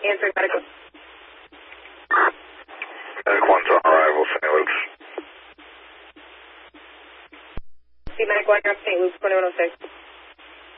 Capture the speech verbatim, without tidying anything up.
Answering medical. Medic one's on arrival, Saint Luke's. See medic one, you're up Saint Luke's, twenty-one oh six.